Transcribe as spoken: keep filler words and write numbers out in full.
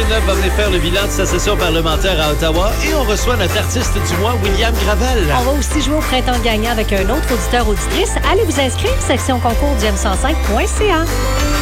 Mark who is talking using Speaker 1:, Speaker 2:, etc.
Speaker 1: Maisonneuve va venir faire le bilan de sa session parlementaire à Ottawa et on reçoit notre artiste du mois, William Gravel.
Speaker 2: On va aussi jouer au printemps gagnant avec un autre auditeur-auditrice. Allez vous inscrire, section concours du m cent cinq point c a.